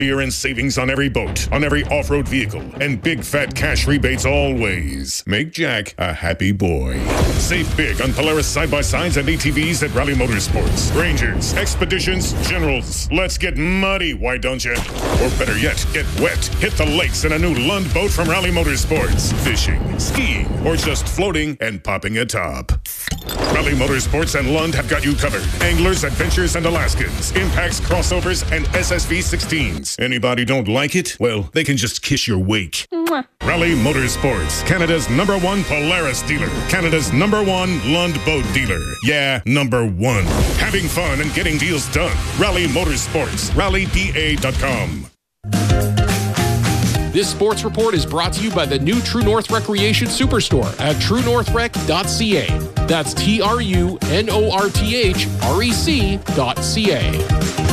Year in savings on every boat, on every off-road vehicle, and big fat cash rebates always. Make Jack a happy boy. Save big on Polaris side-by-sides and ATVs at Rally Motorsports. Rangers, Expeditions, Generals. Let's get muddy, why don't you? Or better yet, get wet. Hit the lakes in a new Lund boat from Rally Motorsports. Fishing, skiing, or just floating and popping a top. Rally Motorsports and Lund have got you covered. Anglers, Adventures, and Alaskans. Impacts, crossovers, and SSV 16s. Anybody don't like it? Well, they can just kiss your wake. Mwah. Rally Motorsports, Canada's #1 Polaris dealer. Canada's #1 Lund boat dealer. Yeah, #1. Having fun and getting deals done. Rally Motorsports. RallyPA.com. This sports report is brought to you by the new True North Recreation Superstore at TrueNorthRec.ca. That's TrueNorthRec.ca.